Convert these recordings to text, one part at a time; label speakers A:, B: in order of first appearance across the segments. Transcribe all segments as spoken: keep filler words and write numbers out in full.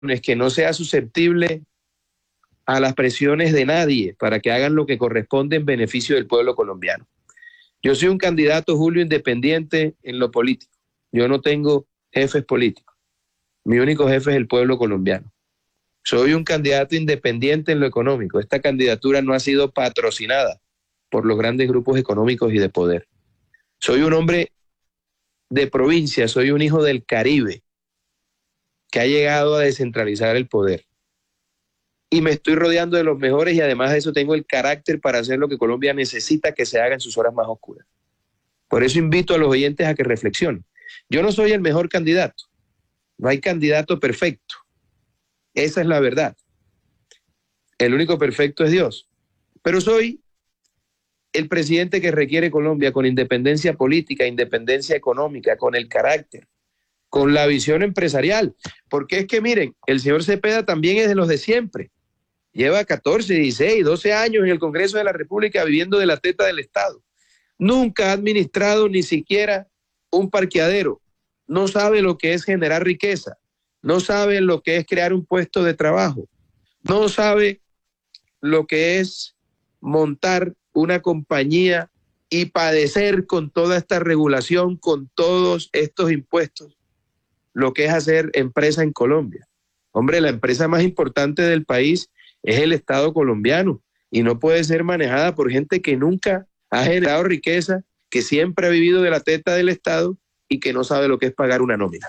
A: que no sea susceptible a las presiones de nadie para que hagan lo que corresponde en beneficio del pueblo colombiano. Yo soy un candidato, Julio, independiente en lo político. Yo no tengo jefes políticos. Mi único jefe es el pueblo colombiano. Soy un candidato independiente en lo económico. Esta candidatura no ha sido patrocinada por los grandes grupos económicos y de poder. Soy un hombre de provincia, soy un hijo del Caribe que ha llegado a descentralizar el poder. Y me estoy rodeando de los mejores y además de eso tengo el carácter para hacer lo que Colombia necesita que se haga en sus horas más oscuras. Por eso invito a los oyentes a que reflexionen. Yo no soy el mejor candidato. No hay candidato perfecto. Esa es la verdad. El único perfecto es Dios. Pero soy el presidente que requiere Colombia con independencia política, independencia económica, con el carácter, con la visión empresarial. Porque es que miren, el señor Cepeda también es de los de siempre. Lleva catorce, dieciséis, doce años en el Congreso de la República viviendo de la teta del Estado. Nunca ha administrado ni siquiera un parqueadero. No sabe lo que es generar riqueza. No sabe lo que es crear un puesto de trabajo. No sabe lo que es montar una compañía y padecer con toda esta regulación, con todos estos impuestos, lo que es hacer empresa en Colombia. Hombre, la empresa más importante del país es el Estado colombiano y no puede ser manejada por gente que nunca ha generado riqueza, que siempre ha vivido de la teta del Estado y que no sabe lo que es pagar una nómina.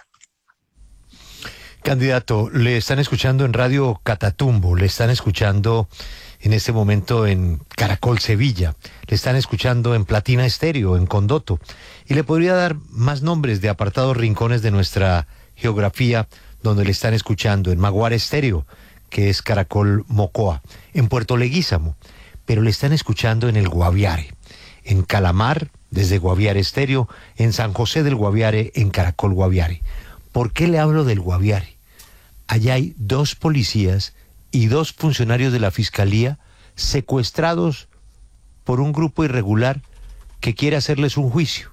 B: Candidato, le están escuchando en Radio Catatumbo, le están escuchando en este momento en Caracol Sevilla, le están escuchando en Platina Estéreo, en Condoto, y le podría dar más nombres de apartados rincones de nuestra geografía donde le están escuchando, en Maguar Estéreo, que es Caracol Mocoa, en Puerto Leguízamo, pero le están escuchando en el Guaviare, en Calamar, desde Guaviare Estéreo, en San José del Guaviare, en Caracol Guaviare. ¿Por qué le hablo del Guaviare? Allá hay dos policías y dos funcionarios de la Fiscalía secuestrados por un grupo irregular que quiere hacerles un juicio.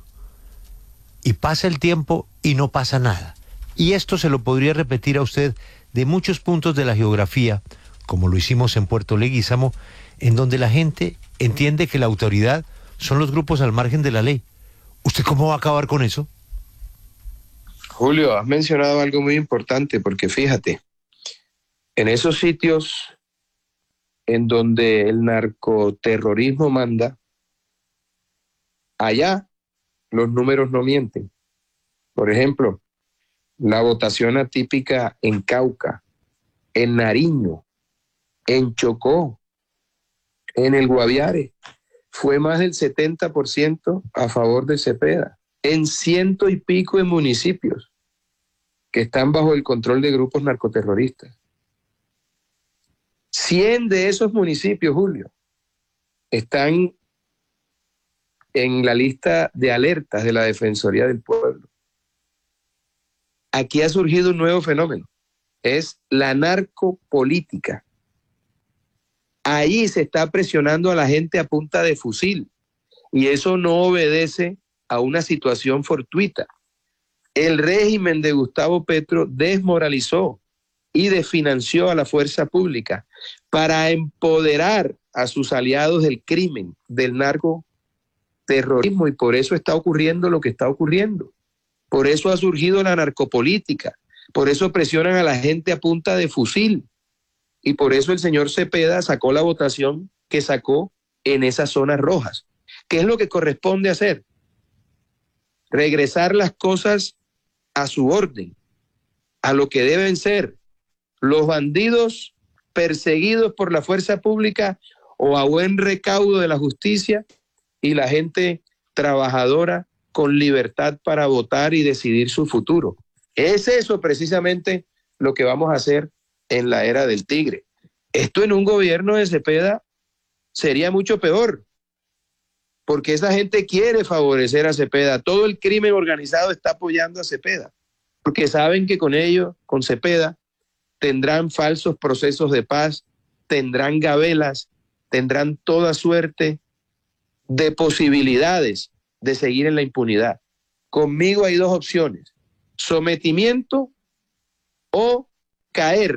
B: Y pasa el tiempo y no pasa nada. Y esto se lo podría repetir a usted de muchos puntos de la geografía, como lo hicimos en Puerto Leguízamo, en donde la gente entiende que la autoridad son los grupos al margen de la ley. ¿Usted cómo va a acabar con eso?
A: Julio, has mencionado algo muy importante, porque fíjate, en esos sitios en donde el narcoterrorismo manda, allá los números no mienten. Por ejemplo, la votación atípica en Cauca, en Nariño, en Chocó, en el Guaviare, fue más del setenta por ciento a favor de Cepeda, en ciento y pico de municipios que están bajo el control de grupos narcoterroristas. cien de esos municipios, Julio, están en la lista de alertas de la Defensoría del Pueblo. Aquí ha surgido un nuevo fenómeno, es la narcopolítica. Ahí se está presionando a la gente a punta de fusil y eso no obedece a una situación fortuita. El régimen de Gustavo Petro desmoralizó y desfinanció a la fuerza pública para empoderar a sus aliados del crimen, del narcoterrorismo, y por eso está ocurriendo lo que está ocurriendo. Por eso ha surgido la narcopolítica, por eso presionan a la gente a punta de fusil, y por eso el señor Cepeda sacó la votación que sacó en esas zonas rojas. ¿Qué es lo que corresponde hacer? Regresar las cosas a su orden, a lo que deben ser los bandidos perseguidos por la fuerza pública o a buen recaudo de la justicia y la gente trabajadora con libertad para votar y decidir su futuro. Es eso precisamente lo que vamos a hacer en la era del tigre. Esto en un gobierno de Cepeda sería mucho peor, porque esa gente quiere favorecer a Cepeda. Todo el crimen organizado está apoyando a Cepeda, porque saben que con ello, con Cepeda, tendrán falsos procesos de paz, tendrán gabelas, tendrán toda suerte de posibilidades de seguir en la impunidad. Conmigo hay dos opciones: sometimiento o caer